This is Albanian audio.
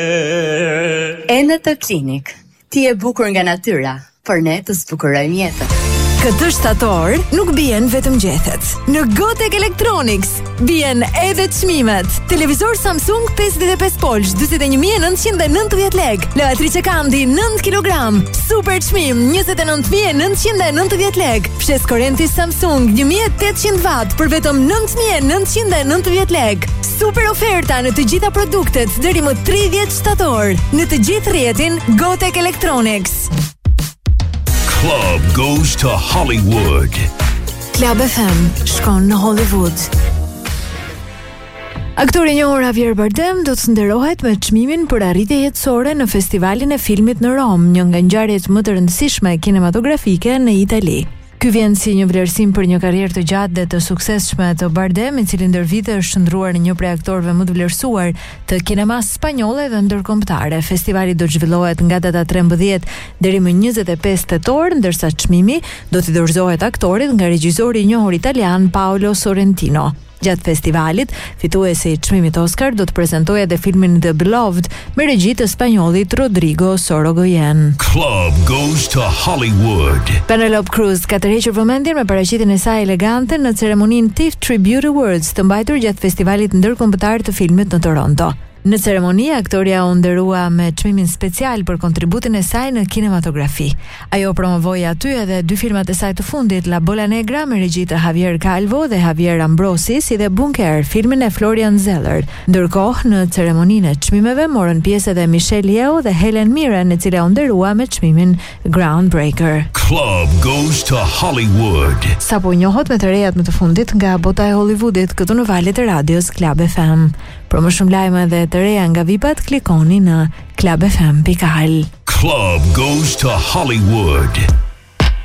Eneta Klinik. Ti e bukur nga natyra, por ne të zbukurojmë jetën. Këtë shtator nuk bien vetëm gjethet. Në Gotek Electronics bien edhe çmimet. Televizor Samsung 55 polsh 41.990 lek. Lavatrice Kandi 9 kg. Super çmim 29.990 lek. Fshes korrenti Samsung 1800 watt për vetëm 9.990 lek. Super oferta në të gjitha produktet deri më 30 shtator. Në të gjithë rrjetin Gotek Electronics. Club goes to Hollywood. Club FM shkon në Hollywood. Aktori i njohur Javier Bardem do të nderohet me çmimin për arritje jetësore në Festivalin e Filmit në Rom, një nga ngjarjet më të rëndësishme kinematografike në Itali. Ky vjen si një vlerësim për një karrierë të gjatë dhe të suksesshme të Bardem, i cili ndër vite është shndruar në një prej aktorëve më të vlerësuar të kinemas spanjolle dhe ndërkombëtare. Festivali do të zhvillohet nga data 13 deri më 25 tetor, ndërsa çmimi do t'i dorëzohet aktorit nga regjizori i njohur italian Paolo Sorrentino. Gjatë festivalit, fituesi i çmimit Oscar do të prezantojë edhe filmin The Beloved me regji të spanjollit Rodrigo Sorogoyen. Club goes to Hollywood. Penelope Cruz ka tërhequr vëmendjen me paraqitjen e saj elegante në ceremoninë TIFF Tribute Awards të mbajtur gjatë festivalit ndërkombëtar të filmit në Toronto. Në ceremoni, aktoria u nderua me çmimin special për kontributin e saj në kinematografi. Ajo promovoi aty edhe dy filmat e saj të fundit, La Bola Negra me regji të Javier Calvo dhe Javier Ambrosi, si dhe Bunker, filmin e Florian Zeller. Ndërkohë, në ceremoninë e çmimeve morën pjesë edhe Michelle Yeoh dhe Helen Mirren, e cila u nderua me çmimin Groundbreaker. Club goes to Hollywood. Sapo njohot me të rejat më të fundit nga bota e Hollywoodit, këtu në valët e radios Club FM. Për më shumë lajme dhe të reja nga VIP-at, klikoni në clubfm.al. Club goes to Hollywood.